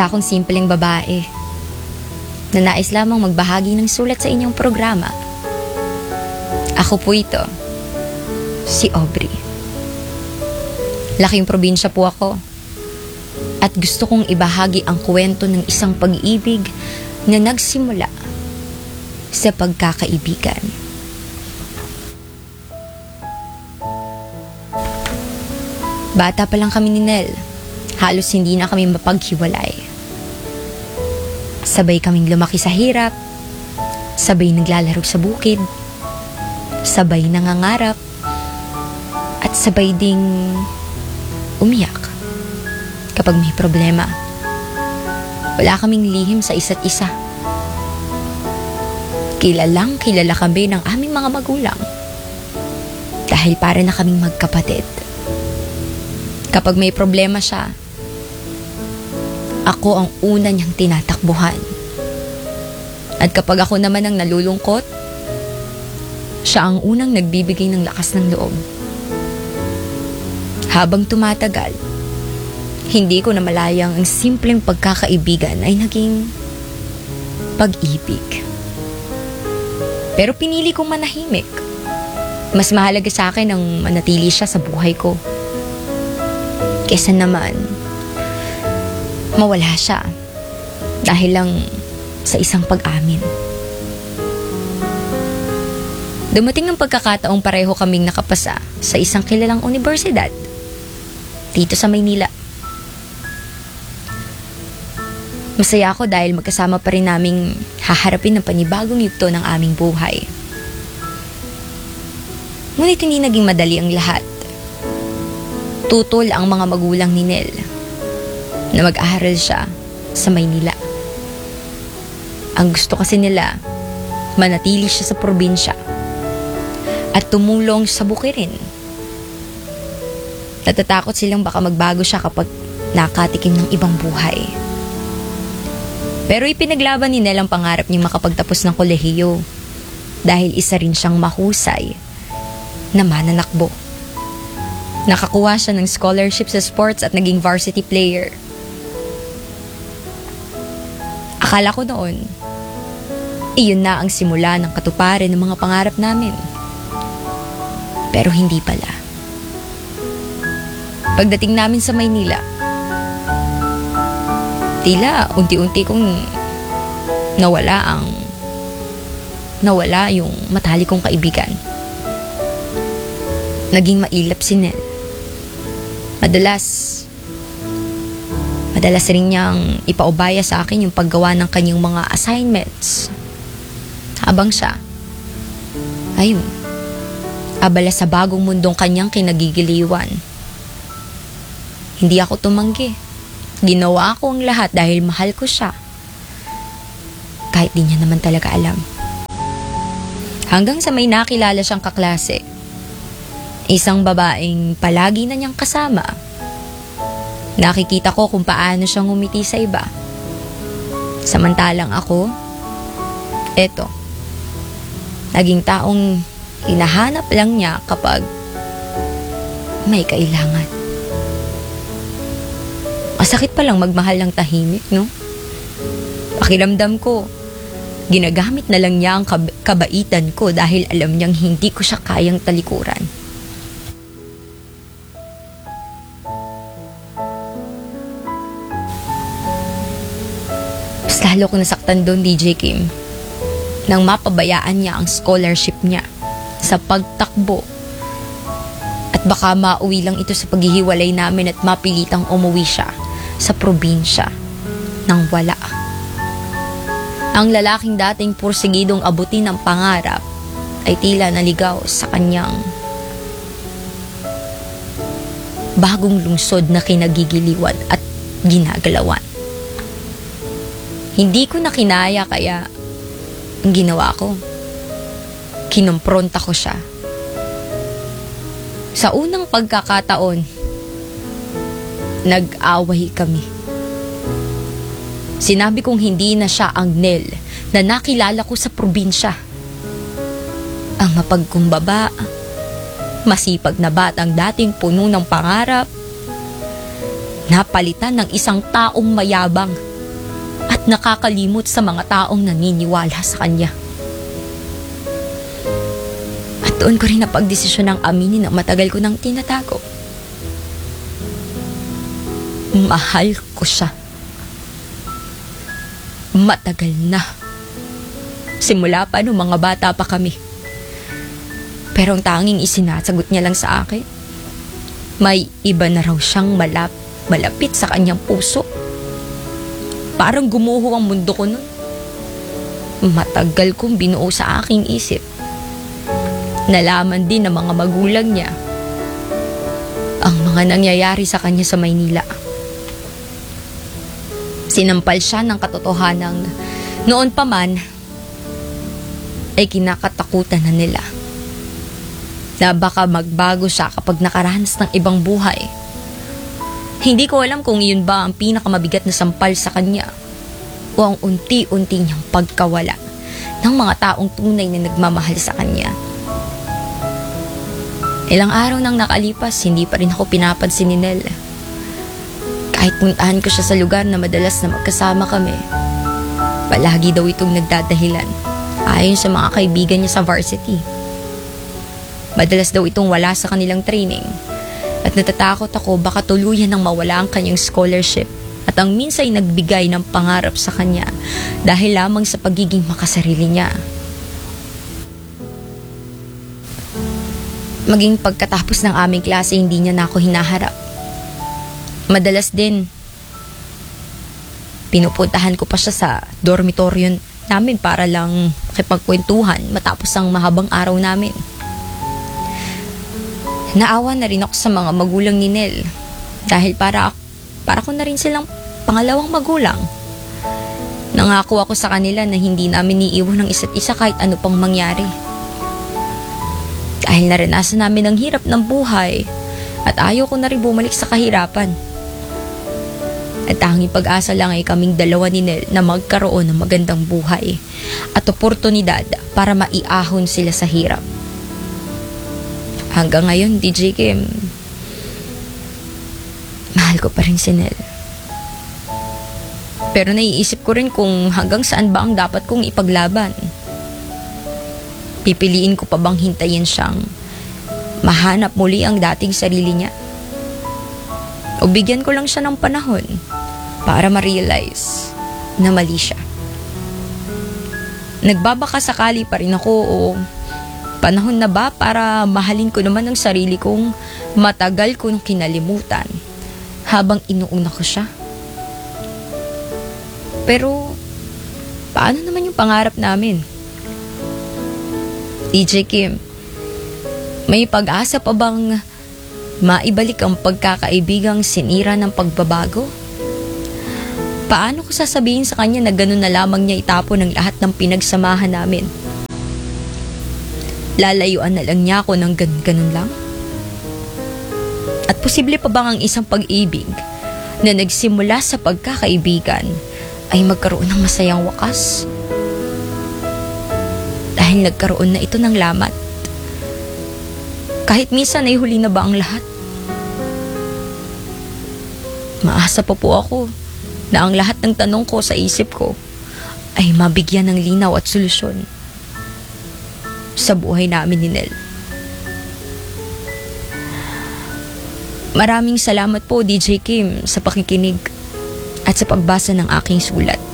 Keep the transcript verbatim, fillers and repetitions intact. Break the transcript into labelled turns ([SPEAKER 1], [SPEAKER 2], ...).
[SPEAKER 1] Isa akong simpleng babae na nais lamang magbahagi ng sulat sa inyong programa. Ako po ito, si Aubrey. Laking probinsya po ako at gusto kong ibahagi ang kwento ng isang pag-ibig na nagsimula sa pagkakaibigan. Bata pa lang kami ni Nel, halos hindi na kami mapaghiwalay. Sabay kaming lumaki sa hirap, sabay naglalaro sa bukid, sabay nangangarap, at sabay ding umiyak kapag may problema. Wala kaming lihim sa isa't isa. Kilalang kilala kami ng aming mga magulang dahil para na kaming magkapatid. Kapag may problema siya, ako ang una niyang tinatakbuhan. At kapag ako naman ang nalulungkot, siya ang unang nagbibigay ng lakas ng loob. Habang tumatagal, hindi ko namalayang ang simpleng pagkakaibigan ay naging pag-ibig. Pero pinili kong manahimik. Mas mahalaga sa akin ang manatili siya sa buhay ko kesa naman mawala siya dahil lang sa isang pag-amin. Dumating ang pagkakataong pareho kaming nakapasa sa isang kilalang universidad dito sa Maynila. Masaya ako dahil magkasama pa rin naming haharapin ang panibagong yugto ng aming buhay. Ngunit hindi naging madali ang lahat. Tutol ang mga magulang ni Nel na mag-aaral siya sa Maynila. Ang gusto kasi nila, manatili siya sa probinsya at tumulong sa bukirin. Natatakot silang baka magbago siya kapag nakatikim ng ibang buhay. Pero ipinaglaban ni Nel ang pangarap niyang makapagtapos ng kolehiyo dahil isa rin siyang mahusay na mananakbo. Nakakuha siya ng scholarship sa sports at naging varsity player. Akala ko noon, iyon na ang simula ng katuparan ng mga pangarap namin. Pero hindi pala. Pagdating namin sa Maynila, tila unti-unti kong nawala ang nawala yung matalik kong kaibigan. Naging mailap si Nel. Madalas, madalas rin niyang ipaubaya sa akin yung paggawa ng kanyang mga assignments. Habang siya, ayun, abala sa bagong mundong kanyang kinagigiliwan. Hindi ako tumanggi. Ginawa ko ang lahat dahil mahal ko siya. Kahit di niya naman talaga alam. Hanggang sa may nakilala siyang kaklase. Isang babaeng palagi na niyang kasama. Nakikita ko kung paano siyang ngumiti sa iba. Samantalang ako, eto, naging taong hinahanap lang niya kapag may kailangan. Masakit palang magmahal ng tahimik, no? Pakiramdam ko, ginagamit na lang niya ang kab- kabaitan ko dahil alam niyang hindi ko siya kayang talikuran. Mas lalo ko nasaktan doon, D J Kim, nang mapabayaan niya ang scholarship niya sa pagtakbo. At baka mauwi lang ito sa paghihiwalay namin at mapilitang umuwi siya sa probinsya nang wala. Ang lalaking dating pursigidong abutin ng pangarap ay tila naligaw sa kanyang bagong lungsod na kinagigiliwan at ginagalawan. Hindi ko na kinaya kaya ang ginawa ko, kinompronta ko siya. Sa unang pagkakataon, nag-away kami. Sinabi kong hindi na siya ang Nel na nakilala ko sa probinsya. Ang mapagkumbaba, masipag na batang dating puno ng pangarap, napalitan ng isang taong mayabang at nakakalimot sa mga taong naniniwala sa kanya. At doon ko rin napagdesisyon ng aminin ang matagal ko nang tinatago. Mahal ko siya. Matagal na. Simula pa nung mga bata pa kami. Pero ang tanging isinasagot niya lang sa akin, may iba na raw siyang malap, malapit sa kanyang puso. Parang gumuho ang mundo ko nun. Matagal kong binuo sa aking isip. Nalaman din ng mga magulang niya ang mga nangyayari sa kanya sa Maynila. Sinampal siya ng katotohanang noon pa man ay kinakatakutan na nila na baka magbago siya kapag nakaranas ng ibang buhay. Hindi ko alam kung iyon ba ang pinakamabigat na sampal sa kanya o ang unti-unti niyang pagkawala ng mga taong tunay na nagmamahal sa kanya. Ilang araw nang nakalipas, hindi pa rin ako pinapansin ni Nel. Kahit puntahan ko siya sa lugar na madalas na magkasama kami, palagi daw itong nagdadahilan ayon sa mga kaibigan niya sa varsity. Madalas daw itong wala sa kanilang training at natatakot ako baka tuluyan nang mawala ang kanyang scholarship at ang minsay nagbigay ng pangarap sa kanya dahil lamang sa pagiging makasarili niya. Maging pagkatapos ng aming klase, hindi niya na ako hinaharap. Madalas din, pinupuntahan ko pa siya sa dormitoryo namin para lang makipagkwentuhan matapos ang mahabang araw namin. Naawa na rin ako sa mga magulang ni Nel dahil para, para ko na rin silang pangalawang magulang. Nangako ako sa kanila na hindi namin iiwan ng isa't isa kahit ano pang mangyari. Dahil naranasan namin ang hirap ng buhay at ayaw ko na rin bumalik sa kahirapan. At tanging pag-asa lang ay kaming dalawa ni Nel na magkaroon ng magandang buhay at oportunidad para maiahon sila sa hirap. Hanggang ngayon, D J Kim, mahal ko pa rin si Nel. Pero naiisip ko rin kung hanggang saan ba ang dapat kong ipaglaban. Pipiliin ko pa bang hintayin siyang mahanap muli ang dating sarili niya? O bigyan ko lang siya ng panahon para ma-realize na mali siya. Nagbabaka sakali pa rin ako o panahon na ba para mahalin ko naman ang sarili kong matagal kong kinalimutan habang inuuna ko siya. Pero paano naman yung pangarap namin? D J Kim, may pag-asa pa bang maibalik ang pagkakaibigang sinira ng pagbabago? Paano ko sasabihin sa kanya na gano'n na lamang niya itapon ang lahat ng pinagsamahan namin? Lalayuan na lang niya ako ng ganun-ganun lang? At posible pa bang ang isang pag-ibig na nagsimula sa pagkakaibigan ay magkaroon ng masayang wakas? Dahil nagkaroon na ito ng lamat. Kahit minsan ay huli na ba ang lahat? Maasa pa po ako na ang lahat ng tanong ko sa isip ko ay mabigyan ng linaw at solusyon sa buhay namin ni Nel. Maraming salamat po, D J Kim, sa pakikinig at sa pagbasa ng aking sulat.